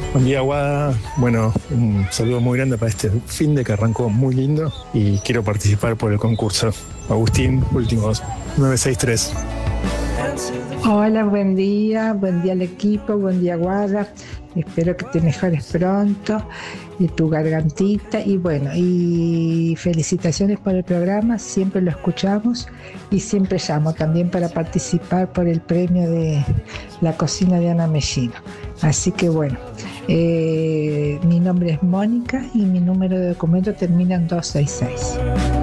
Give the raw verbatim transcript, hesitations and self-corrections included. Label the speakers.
Speaker 1: Buen día, Guada. Bueno, un saludo muy grande para este fin de que arrancó muy lindo y quiero participar por el concurso. Agustín, últimos nueve seis tres.
Speaker 2: Hola, buen día, buen día al equipo, buen día Guada, espero que te mejores pronto y tu gargantita y bueno, y felicitaciones por el programa, siempre lo escuchamos y siempre llamo también para participar por el premio de la cocina de Ana Mellino. Así que bueno, eh, mi nombre es Mónica y mi número de documento termina en dos seis seis.